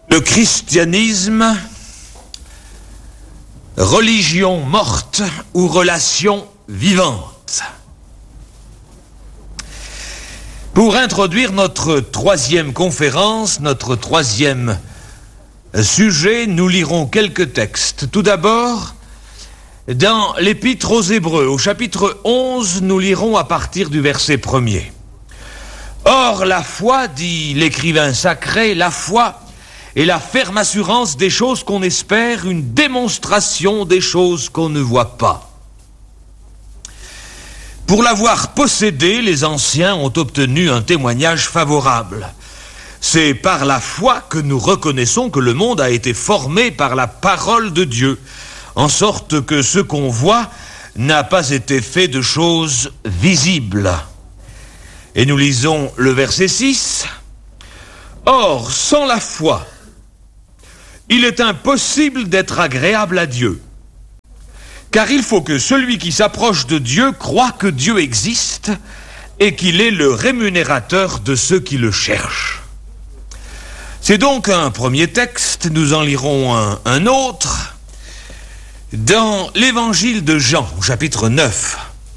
Le christianisme, religion morte ou relation vivante. Pour introduire notre troisième conférence, notre troisième sujet, nous lirons quelques textes. Tout d'abord, dans l'Épître aux Hébreux, au chapitre 11, nous lirons à partir du verset 1er. Or, la foi, dit l'écrivain sacré, la foi est la ferme assurance des choses qu'on espère, une démonstration des choses qu'on ne voit pas. Pour l'avoir possédée, les anciens ont obtenu un témoignage favorable. C'est par la foi que nous reconnaissons que le monde a été formé par la parole de Dieu, en sorte que ce qu'on voit n'a pas été fait de choses visibles. Et nous lisons le verset 6. Or, sans la foi, il est impossible d'être agréable à Dieu. Car il faut que celui qui s'approche de Dieu croie que Dieu existe et qu'il est le rémunérateur de ceux qui le cherchent. C'est donc un premier texte, nous en lirons un autre. Dans l'évangile de Jean, au chapitre 9,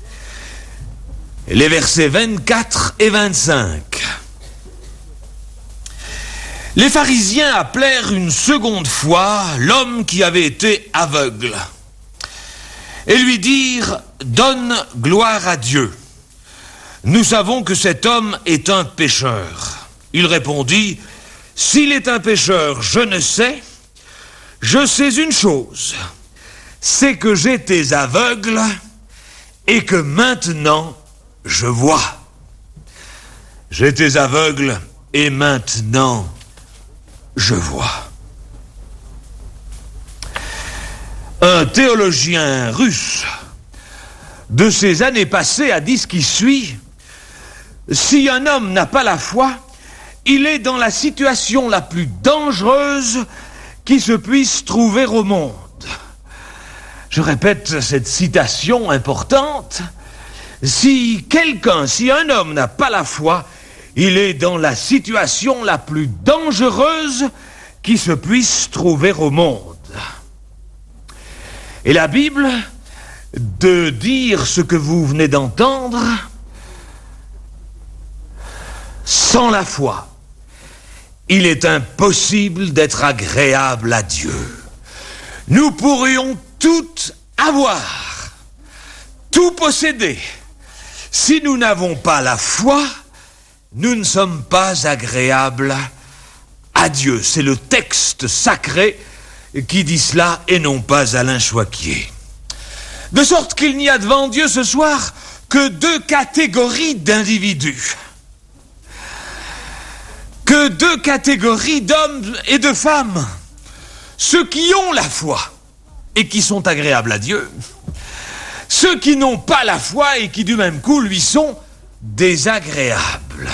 les versets 24 et 25. Les pharisiens appelèrent une seconde fois l'homme qui avait été aveugle et lui dirent « Donne gloire à Dieu. Nous savons que cet homme est un pécheur. » Il répondit « S'il est un pécheur, je ne sais. Je sais une chose, c'est que j'étais aveugle et que maintenant je vois. J'étais aveugle et maintenant je vois. » Un théologien russe de ces années passées a dit ce qui suit. Si un homme n'a pas la foi, il est dans la situation la plus dangereuse qui se puisse trouver au monde. Je répète cette citation importante. Si un homme n'a pas la foi, il est dans la situation la plus dangereuse qui se puisse trouver au monde. Et la Bible, de dire ce que vous venez d'entendre, sans la foi, il est impossible d'être agréable à Dieu. Nous pourrions tout avoir, tout posséder. Si nous n'avons pas la foi, nous ne sommes pas agréables à Dieu. C'est le texte sacré qui dit cela et non pas Alain Choiquier. De sorte qu'il n'y a devant Dieu ce soir que deux catégories d'individus. Que deux catégories d'hommes et de femmes. Ceux qui ont la foi et qui sont agréables à Dieu. Ceux qui n'ont pas la foi et qui du même coup lui sont désagréables.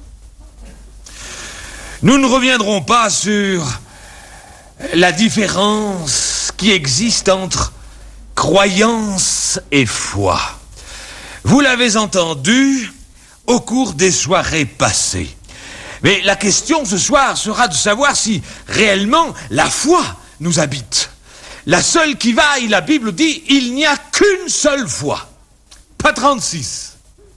Nous ne reviendrons pas sur la différence qui existe entre croyance et foi. Vous l'avez entendu au cours des soirées passées. Mais la question ce soir sera de savoir si réellement la foi nous habite. La seule qui vaille, la Bible dit, il n'y a qu'une seule foi. Pas 36.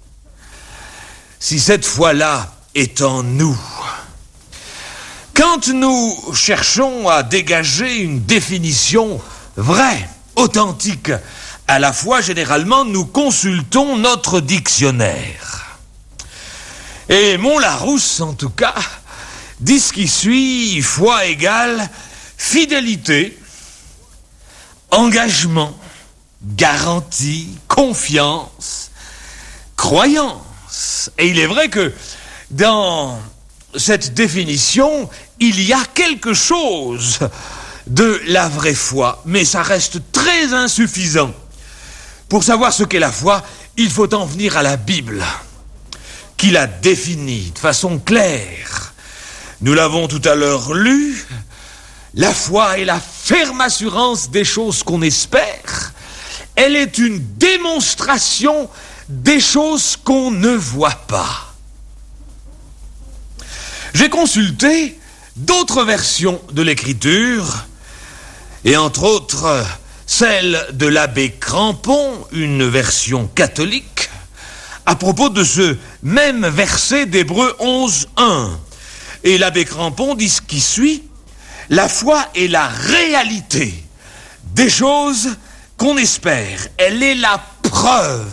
Si cette foi-là est en nous, quand nous cherchons à dégager une définition vraie, authentique à la foi, généralement, nous consultons notre dictionnaire. Et Mont-Larousse, en tout cas, dit ce qui suit, foi égale fidélité, engagement, garantie, confiance, croyance. Et il est vrai que dans cette définition, il y a quelque chose de la vraie foi, mais ça reste très insuffisant. Pour savoir ce qu'est la foi, il faut en venir à la Bible, qui la définit de façon claire. Nous l'avons tout à l'heure lu. La foi est la ferme assurance des choses qu'on espère. Elle est une démonstration des choses qu'on ne voit pas. J'ai consulté d'autres versions de l'Écriture, et entre autres celle de l'abbé Crampon, une version catholique, à propos de ce même verset d'Hébreux 11:1. Et l'abbé Crampon dit ce qui suit: la foi est la réalité des choses qu'on espère. Elle est la preuve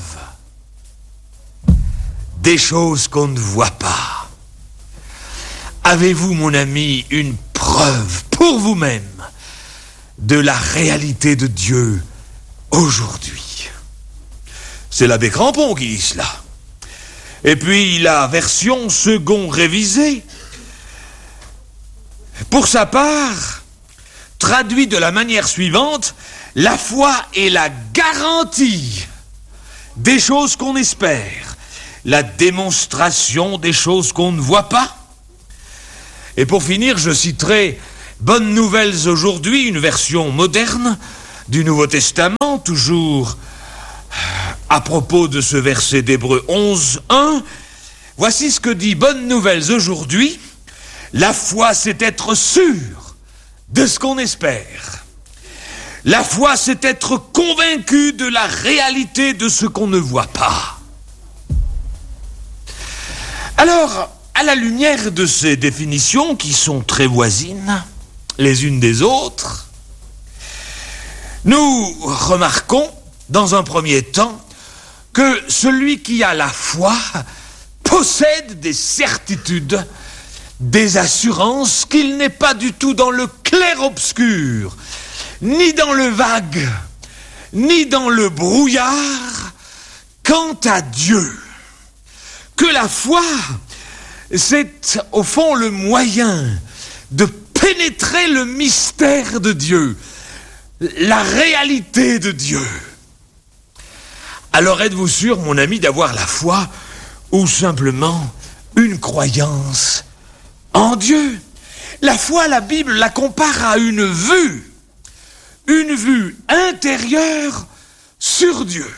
des choses qu'on ne voit pas. Avez-vous, mon ami, une preuve pour vous-même de la réalité de Dieu aujourd'hui? C'est l'abbé Crampon qui dit cela. Et puis la version second révisée, pour sa part, traduit de la manière suivante: la foi est la garantie des choses qu'on espère, la démonstration des choses qu'on ne voit pas. Et pour finir, je citerai Bonnes Nouvelles aujourd'hui, une version moderne du Nouveau Testament, toujours à propos de ce verset d'Hébreux 11:1. Voici ce que dit Bonnes Nouvelles aujourd'hui: la foi, c'est être sûr de ce qu'on espère. La foi, c'est être convaincu de la réalité de ce qu'on ne voit pas. Alors, à la lumière de ces définitions qui sont très voisines les unes des autres, nous remarquons dans un premier temps que celui qui a la foi possède des certitudes, des assurances, qu'il n'est pas du tout dans le clair-obscur, ni dans le vague, ni dans le brouillard quant à Dieu. Que la foi, c'est au fond le moyen de pénétrer le mystère de Dieu, la réalité de Dieu. Alors êtes-vous sûr, mon ami, d'avoir la foi ou simplement une croyance en Dieu? La foi, la Bible la compare à une vue intérieure sur Dieu.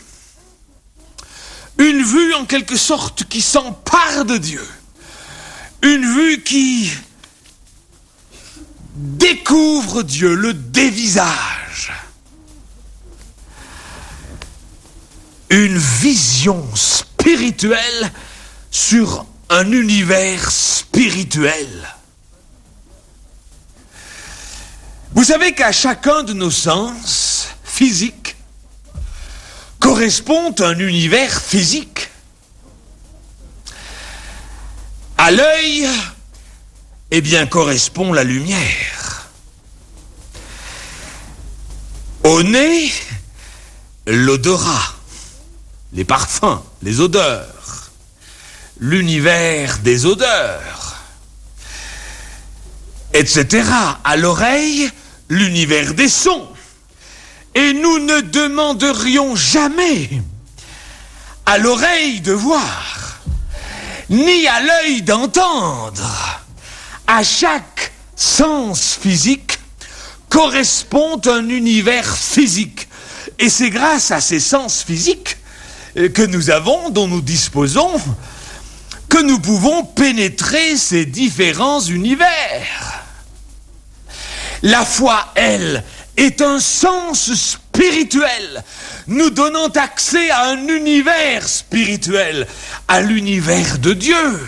Une vue en quelque sorte qui s'empare de Dieu. Une vue qui découvre Dieu, le dévisage. Une vision spirituelle sur un univers spirituel. Vous savez qu'à chacun de nos sens physiques correspond un univers physique. À l'œil, eh bien, correspond la lumière. Au nez, l'odorat, les parfums, les odeurs, l'univers des odeurs, etc. À l'oreille, l'univers des sons. Et nous ne demanderions jamais à l'oreille de voir, ni à l'œil d'entendre. À chaque sens physique correspond un univers physique. Et c'est grâce à ces sens physiques que nous avons, dont nous disposons, que nous pouvons pénétrer ces différents univers. La foi, elle, est un sens spirituel, nous donnant accès à un univers spirituel, à l'univers de Dieu.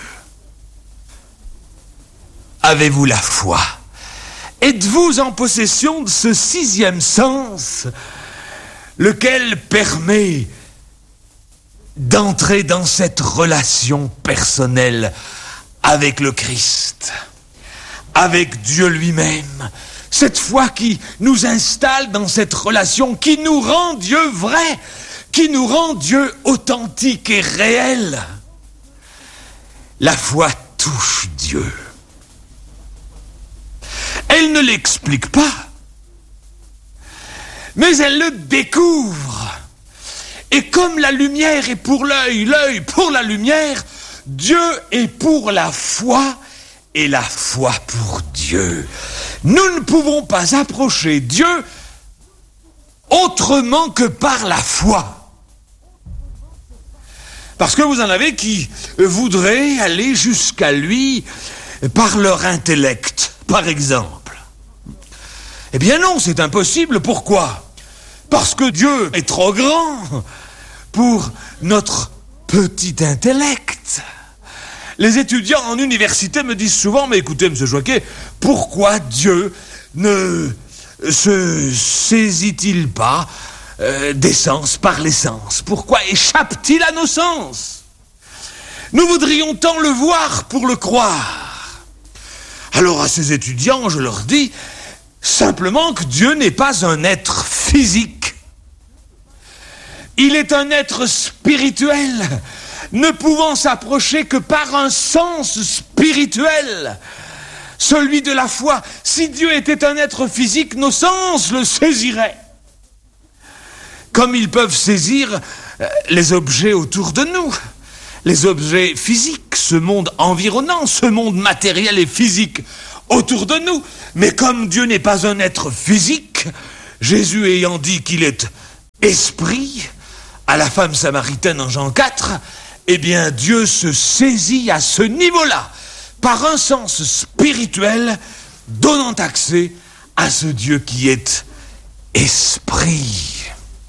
Avez-vous la foi? Êtes-vous en possession de ce sixième sens, lequel permet d'entrer dans cette relation personnelle avec le Christ, avec Dieu lui-même? Cette foi qui nous installe dans cette relation, qui nous rend Dieu vrai, qui nous rend Dieu authentique et réel. La foi touche Dieu. Elle ne l'explique pas, mais elle le découvre. Et comme la lumière est pour l'œil, l'œil pour la lumière, Dieu est pour la foi et la foi pour Dieu. Nous ne pouvons pas approcher Dieu autrement que par la foi. Parce que vous en avez qui voudraient aller jusqu'à lui par leur intellect. par exemple. Eh bien non, c'est impossible. Pourquoi ? Parce que Dieu est trop grand pour notre petit intellect. Les étudiants en université me disent souvent, mais écoutez, M. Joquet, pourquoi Dieu ne se saisit-il pas des sens par les sens ? Pourquoi échappe-t-il à nos sens ? Nous voudrions tant le voir pour le croire. Alors à ces étudiants, je leur dis simplement que Dieu n'est pas un être physique. Il est un être spirituel, ne pouvant s'approcher que par un sens spirituel, celui de la foi. Si Dieu était un être physique, nos sens le saisiraient, comme ils peuvent saisir les objets autour de nous, les objets physiques, ce monde environnant, ce monde matériel et physique autour de nous. Mais comme Dieu n'est pas un être physique, Jésus ayant dit qu'il est esprit, à la femme samaritaine en Jean 4, eh bien Dieu se saisit à ce niveau-là, par un sens spirituel, donnant accès à ce Dieu qui est esprit.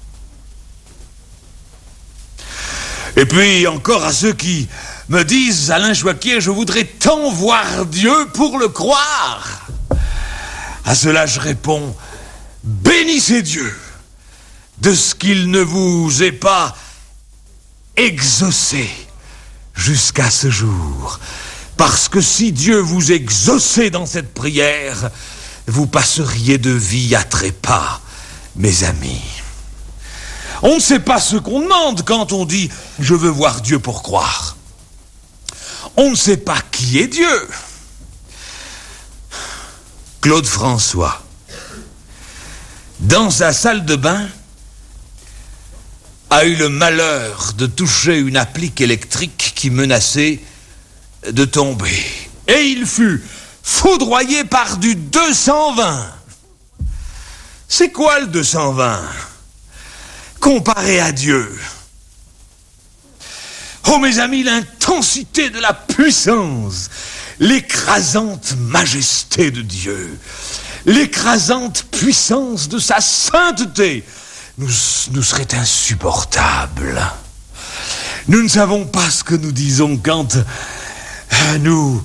Et puis encore à ceux qui me disent, Alain Choiquier, je voudrais tant voir Dieu pour le croire. À cela je réponds, bénissez Dieu de ce qu'il ne vous ait pas exaucé jusqu'à ce jour. Parce que si Dieu vous exauçait dans cette prière, vous passeriez de vie à trépas, mes amis. On ne sait pas ce qu'on demande quand on dit « je veux voir Dieu pour croire ». On ne sait pas qui est Dieu. Claude François, dans sa salle de bain, a eu le malheur de toucher une applique électrique qui menaçait de tomber. Et il fut foudroyé par du 220. C'est quoi le 220 ? Comparé à Dieu. Oh mes amis, l'intensité de la puissance, l'écrasante majesté de Dieu, l'écrasante puissance de sa sainteté nous serait insupportable. Nous ne savons pas ce que nous disons quand nous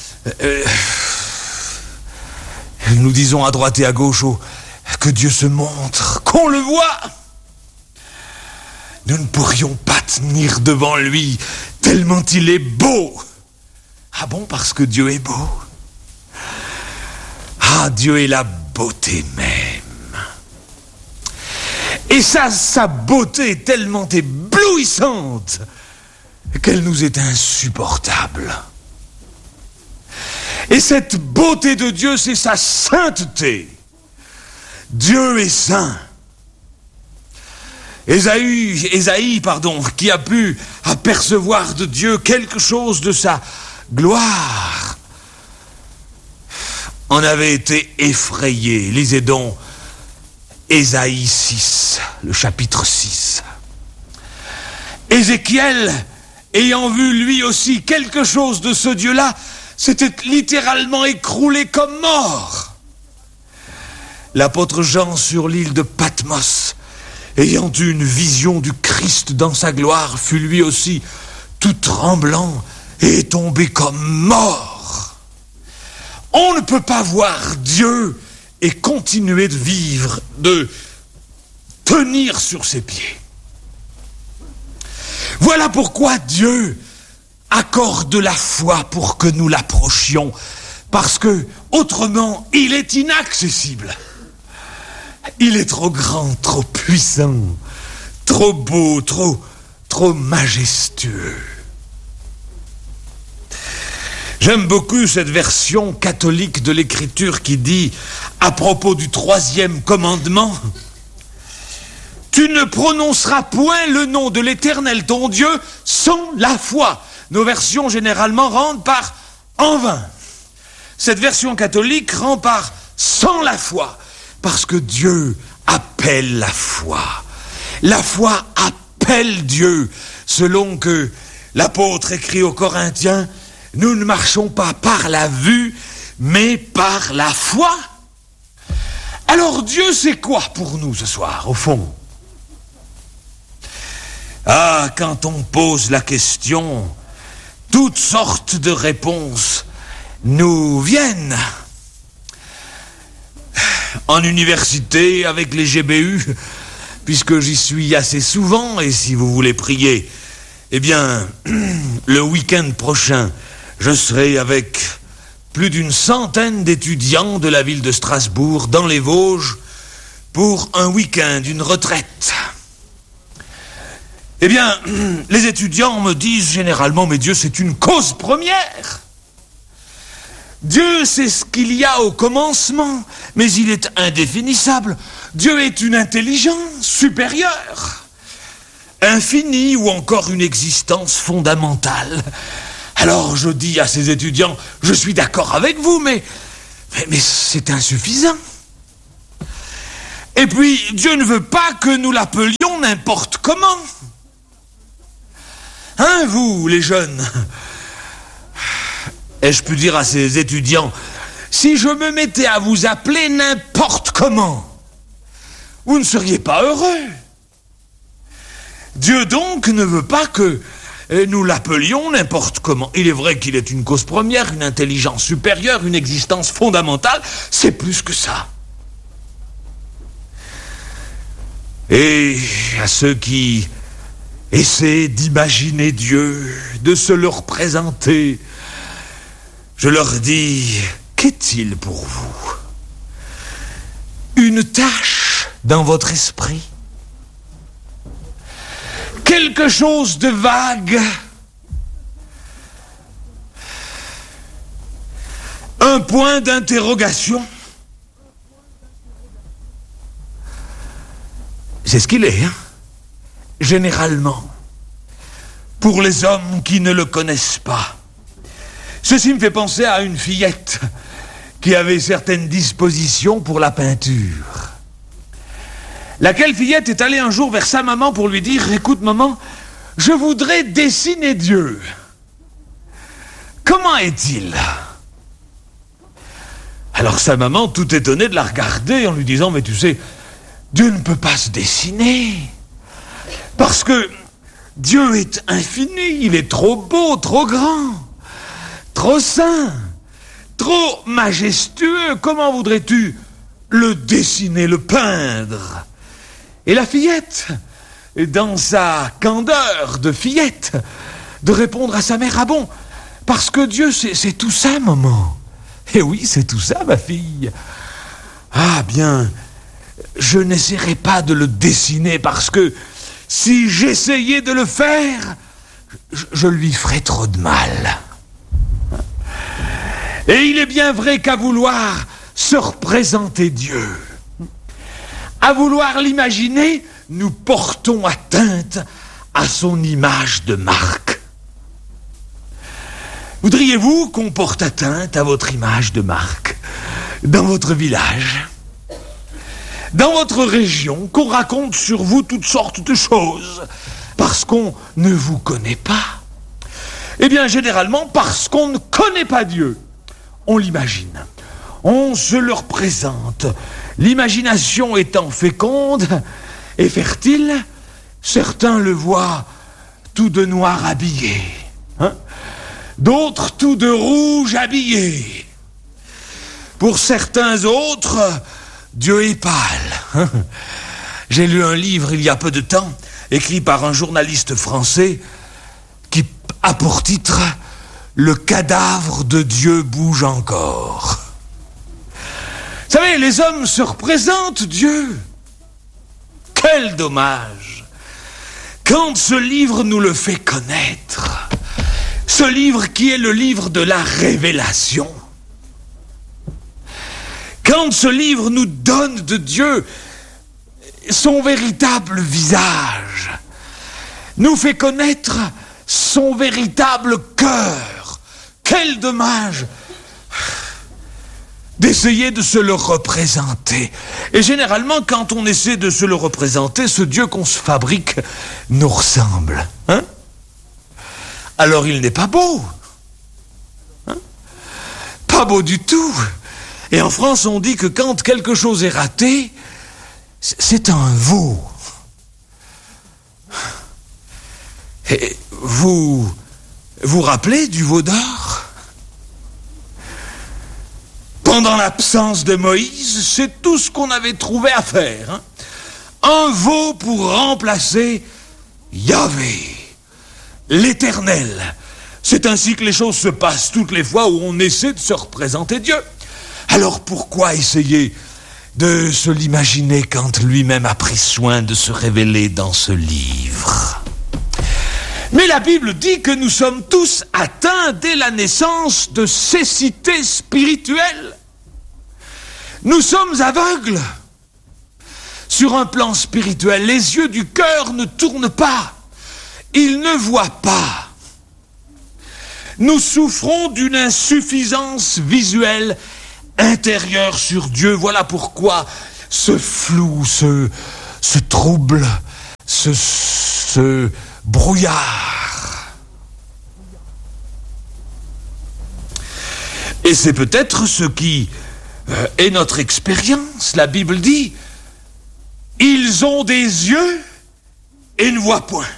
disons à droite et à gauche que Dieu se montre, qu'on le voit. Nous ne pourrions pas tenir devant lui tellement il est beau. Ah bon, parce que Dieu est beau? Ah, Dieu est la beauté même. Et sa beauté est tellement éblouissante qu'elle nous est insupportable. Et cette beauté de Dieu, c'est sa sainteté. Dieu est saint. Ésaïe, qui a pu apercevoir de Dieu quelque chose de sa gloire, en avait été effrayé. Lisez donc Ésaïe 6, le chapitre 6. Ézéchiel, ayant vu lui aussi quelque chose de ce Dieu-là, s'était littéralement écroulé comme mort. L'apôtre Jean, sur l'île de Patmos, ayant eu une vision du Christ dans sa gloire, fut lui aussi tout tremblant et est tombé comme mort. On ne peut pas voir Dieu et continuer de vivre, de tenir sur ses pieds. Voilà pourquoi Dieu accorde la foi pour que nous l'approchions, parce que autrement il est inaccessible. Il est trop grand, trop puissant, trop beau, trop majestueux. J'aime beaucoup cette version catholique de l'Écriture qui dit, à propos du 3e commandement, « Tu ne prononceras point le nom de l'Éternel ton Dieu sans la foi. » Nos versions généralement rendent par « en vain ». Cette version catholique rend par « sans la foi ». Parce que Dieu appelle la foi. La foi appelle Dieu. Selon que l'apôtre écrit aux Corinthiens, nous ne marchons pas par la vue, mais par la foi. Alors Dieu, c'est quoi pour nous ce soir, au fond? Ah, quand on pose la question, toutes sortes de réponses nous viennent. En université, avec les GBU, puisque j'y suis assez souvent, et si vous voulez prier, eh bien, le week-end prochain, je serai avec plus d'une centaine d'étudiants de la ville de Strasbourg, dans les Vosges, pour un week-end, une retraite. Eh bien, les étudiants me disent généralement, mais Dieu, c'est une cause première. Dieu, c'est ce qu'il y a au commencement, mais il est indéfinissable. Dieu est une intelligence supérieure, infinie ou encore une existence fondamentale. Alors je dis à ces étudiants, je suis d'accord avec vous, mais c'est insuffisant. Et puis, Dieu ne veut pas que nous l'appelions n'importe comment. Hein, vous, les jeunes? Et je peux dire à ces étudiants, si je me mettais à vous appeler n'importe comment, vous ne seriez pas heureux. Dieu donc ne veut pas que nous l'appelions n'importe comment. Il est vrai qu'il est une cause première, une intelligence supérieure, une existence fondamentale, c'est plus que ça. Et à ceux qui essaient d'imaginer Dieu, de se le représenter, je leur dis, qu'est-il pour vous? Une tache dans votre esprit? Quelque chose de vague? Un point d'interrogation? C'est ce qu'il est, hein? Généralement, pour les hommes qui ne le connaissent pas. Ceci me fait penser à une fillette qui avait certaines dispositions pour la peinture. Laquelle fillette est allée un jour vers sa maman pour lui dire « Écoute maman, je voudrais dessiner Dieu. Comment est-il » Alors sa maman, tout étonnée de la regarder en lui disant « Mais tu sais, Dieu ne peut pas se dessiner. Parce que Dieu est infini, il est trop beau, trop grand, trop saint, trop majestueux. Comment voudrais-tu le dessiner, le peindre ?» Et la fillette, dans sa candeur de fillette, de répondre à sa mère « Ah bon, parce que Dieu, c'est tout ça, maman. » Eh oui, c'est tout ça, ma fille. Ah bien, je n'essaierai pas de le dessiner parce que si j'essayais de le faire, je lui ferais trop de mal. Et il est bien vrai qu'à vouloir se représenter Dieu, à vouloir l'imaginer, nous portons atteinte à son image de marque. Voudriez-vous qu'on porte atteinte à votre image de marque dans votre village, dans votre région, qu'on raconte sur vous toutes sortes de choses parce qu'on ne vous connaît pas? Eh bien, généralement, parce qu'on ne connaît pas Dieu, on l'imagine, on se le représente. L'imagination étant féconde et fertile, certains le voient tout de noir habillé, hein? D'autres tout de rouge habillé. Pour certains autres, Dieu est pâle. Hein? J'ai lu un livre il y a peu de temps, écrit par un journaliste français, qui a pour titre « Le cadavre de Dieu bouge encore ». Vous savez, les hommes se représentent Dieu. Quel dommage! Quand ce livre nous le fait connaître, ce livre qui est le livre de la révélation, quand ce livre nous donne de Dieu son véritable visage, nous fait connaître son véritable cœur, quel dommage d'essayer de se le représenter. Et généralement, quand on essaie de se le représenter, ce Dieu qu'on se fabrique nous ressemble. Hein? Alors il n'est pas beau. Hein? Pas beau du tout. Et en France, on dit que quand quelque chose est raté, c'est un veau. Et vous rappelez du veau d'or? Pendant l'absence de Moïse, c'est tout ce qu'on avait trouvé à faire. Hein? Un veau pour remplacer Yahvé, l'Éternel. C'est ainsi que les choses se passent toutes les fois où on essaie de se représenter Dieu. Alors pourquoi essayer de se l'imaginer quand lui-même a pris soin de se révéler dans ce livre? Mais la Bible dit que nous sommes tous atteints dès la naissance de cécité spirituelle. Nous sommes aveugles. Sur un plan spirituel, les yeux du cœur ne tournent pas. Ils ne voient pas. Nous souffrons d'une insuffisance visuelle intérieure sur Dieu. Voilà pourquoi ce flou, ce trouble, ce brouillard. Et c'est peut-être ce qui est notre expérience. La Bible dit, ils ont des yeux et ne voient point.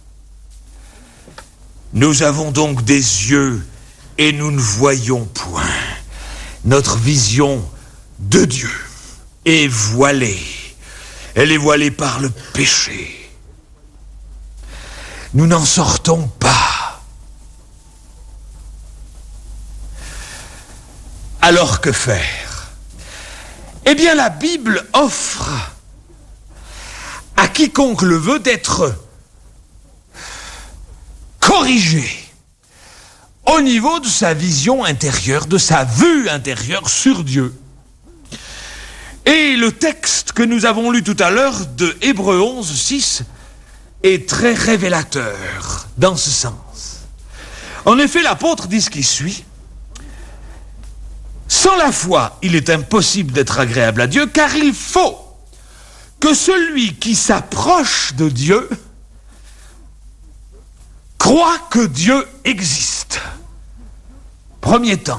Nous avons donc des yeux et nous ne voyons point. Notre vision de Dieu est voilée. Elle est voilée par le péché. Nous n'en sortons pas. Alors que faire? Eh bien, la Bible offre à quiconque le veut d'être corrigé au niveau de sa vision intérieure, de sa vue intérieure sur Dieu. Et le texte que nous avons lu tout à l'heure de Hébreux 11, 6 est très révélateur dans ce sens. En effet, l'apôtre dit ce qui suit. Sans la foi, il est impossible d'être agréable à Dieu, car il faut que celui qui s'approche de Dieu croit que Dieu existe. Premier temps.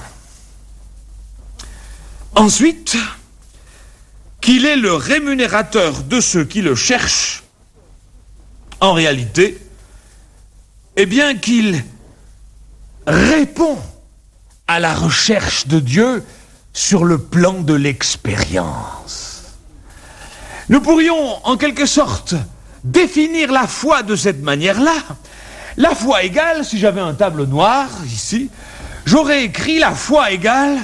Ensuite, qu'il est le rémunérateur de ceux qui le cherchent. En réalité, eh bien qu'il répond à la recherche de Dieu sur le plan de l'expérience. Nous pourrions, en quelque sorte, définir la foi de cette manière-là. La foi égale, si j'avais un tableau noir, ici, j'aurais écrit la foi égale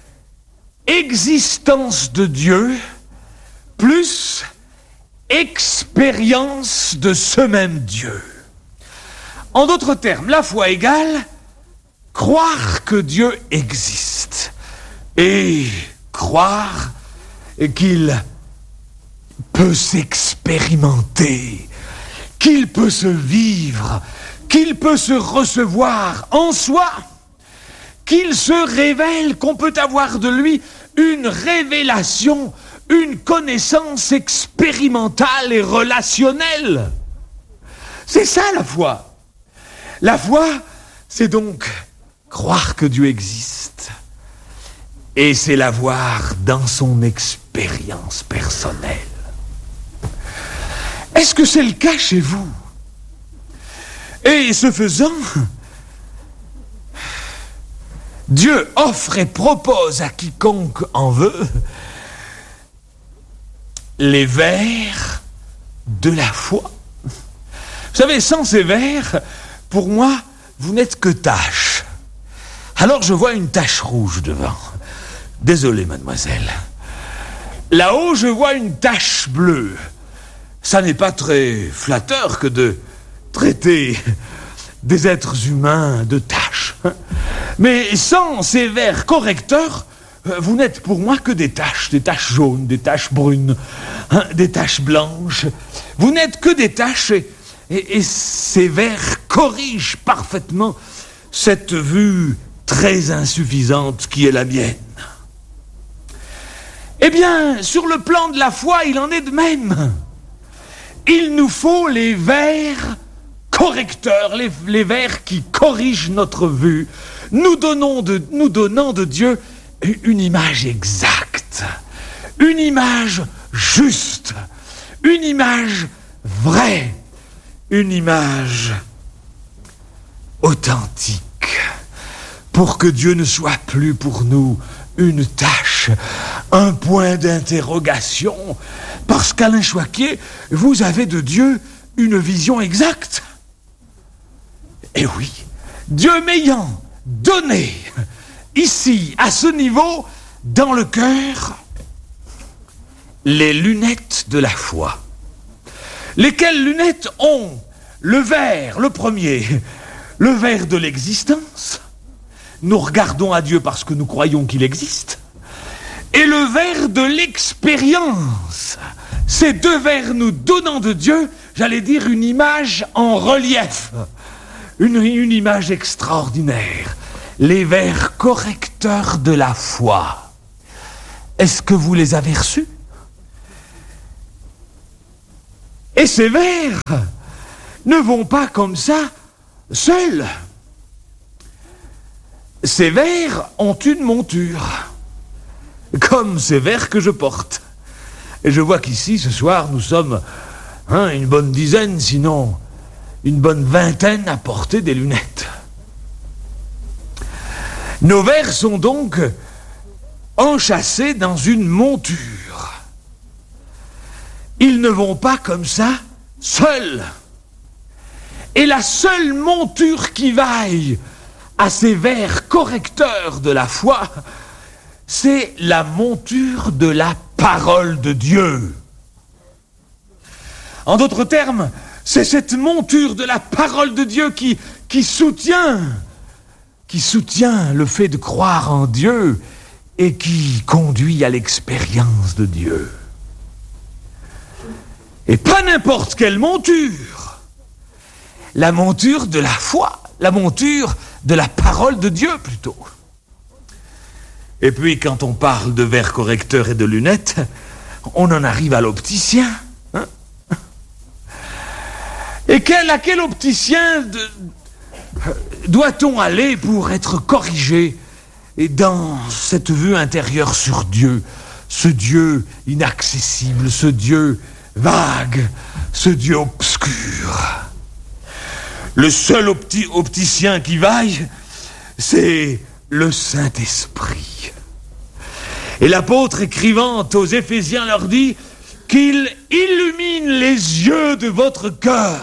existence de Dieu plus expérience de ce même Dieu. En d'autres termes, la foi égale croire que Dieu existe et croire qu'il peut s'expérimenter, qu'il peut se vivre, qu'il peut se recevoir en soi, qu'il se révèle, qu'on peut avoir de lui une révélation, une connaissance expérimentale et relationnelle. C'est ça la foi. La foi, c'est donc croire que Dieu existe. Et c'est l'avoir dans son expérience personnelle. Est-ce que c'est le cas chez vous? Et ce faisant, Dieu offre et propose à quiconque en veut les vers de la foi. Vous savez, sans ces vers, pour moi, vous n'êtes que tache. Alors je vois une tache rouge devant. Désolé, mademoiselle. Là-haut, je vois une tache bleue. Ça n'est pas très flatteur que de traiter des êtres humains de taches. Mais sans ces vers correcteurs, vous n'êtes pour moi que des taches jaunes, des taches brunes, des taches blanches. Vous n'êtes que des taches et ces vers corrigent parfaitement cette vue très insuffisante qui est la mienne. Eh bien, sur le plan de la foi, il en est de même. Il nous faut les vers correcteurs, les vers qui corrigent notre vue, nous donnant de Dieu une image exacte, une image juste, une image vraie, une image authentique, pour que Dieu ne soit plus pour nous une tâche, un point d'interrogation, parce qu'Alain Choiquier, vous avez de Dieu une vision exacte. Et oui, Dieu m'ayant donné, ici, à ce niveau, dans le cœur, les lunettes de la foi. Lesquelles lunettes ont le verre, le premier, le verre de l'existence. Nous regardons à Dieu parce que nous croyons qu'il existe. Et le verre de l'expérience. Ces deux verres nous donnant de Dieu, j'allais dire une image en relief. Une image extraordinaire. Les verres correcteurs de la foi. Est-ce que vous les avez reçus? Et ces verres ne vont pas comme ça seuls. Ces verres ont une monture, comme ces verres que je porte. Et je vois qu'ici, ce soir, nous sommes une bonne dizaine, sinon une bonne vingtaine à porter des lunettes. Nos verres sont donc enchâssés dans une monture. Ils ne vont pas comme ça, seuls. Et la seule monture qui vaille à ces verres correcteurs de la foi, c'est la monture de la parole de Dieu. En d'autres termes, c'est cette monture de la parole de Dieu qui soutient le fait de croire en Dieu et qui conduit à l'expérience de Dieu. Et pas n'importe quelle monture. La monture de la foi, la monture de la parole de Dieu plutôt. Et puis quand on parle de verres correcteurs et de lunettes, on en arrive à l'opticien. Et à quel opticien doit-on aller pour être corrigé dans cette vue intérieure sur Dieu, ce Dieu inaccessible, ce Dieu vague, ce Dieu obscur? Le seul opticien qui vaille, c'est le Saint-Esprit. Et l'apôtre écrivant aux Éphésiens leur dit qu'il illumine les yeux de votre cœur.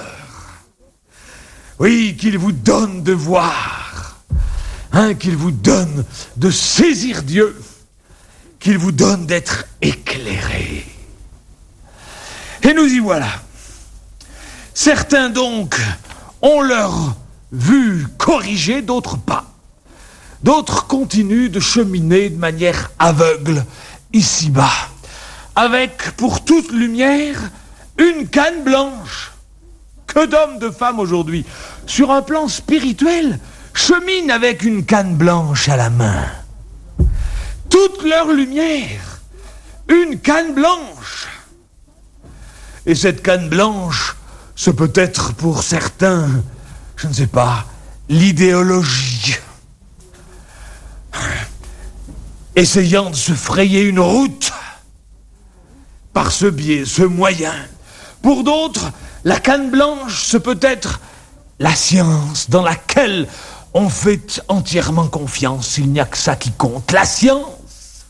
Oui, qu'il vous donne de voir, qu'il vous donne de saisir Dieu, qu'il vous donne d'être éclairé. Et nous y voilà. Certains donc ont leur vue corrigée, d'autres pas. D'autres continuent de cheminer de manière aveugle, ici-bas, avec, pour toute lumière, une canne blanche. Que d'hommes, de femmes aujourd'hui, sur un plan spirituel, cheminent avec une canne blanche à la main. Toute leur lumière, une canne blanche. Et cette canne blanche, c'est peut-être pour certains, je ne sais pas, l'idéologie. Essayant de se frayer une route par ce biais, ce moyen. Pour d'autres, la canne blanche, c'est peut-être la science dans laquelle on fait entièrement confiance. Il n'y a que ça qui compte, la science.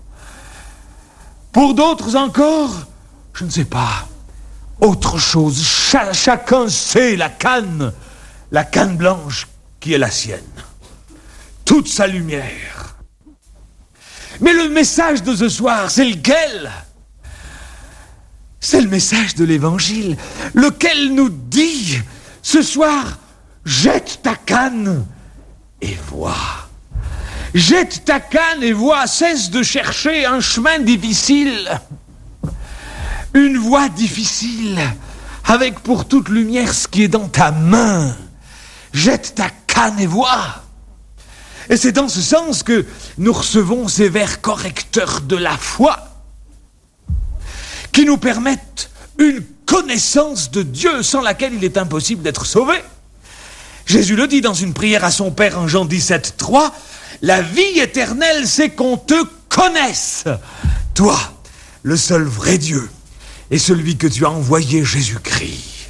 Pour d'autres encore, je ne sais pas, autre chose. Chacun sait la canne blanche qui est la sienne. Toute sa lumière. Mais le message de ce soir, c'est lequel ? C'est le message de l'Évangile, lequel nous dit, ce soir, jette ta canne et vois. Jette ta canne et vois, cesse de chercher un chemin difficile, une voie difficile, avec pour toute lumière ce qui est dans ta main. Jette ta canne et vois. Et c'est dans ce sens que nous recevons ces vers correcteurs de la foi, qui nous permettent une connaissance de Dieu sans laquelle il est impossible d'être sauvé. Jésus le dit dans une prière à son Père en Jean 17, 3, La vie éternelle, c'est qu'on te connaisse. Toi, le seul vrai Dieu, et celui que tu as envoyé, Jésus-Christ.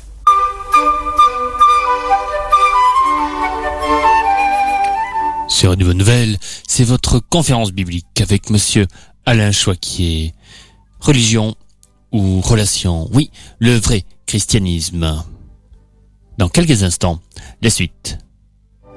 Sur Une Bonne Nouvelle, c'est votre conférence biblique avec monsieur Alain Choiquier. Religion ou relation? Oui, le vrai christianisme. Dans quelques instants, la suite.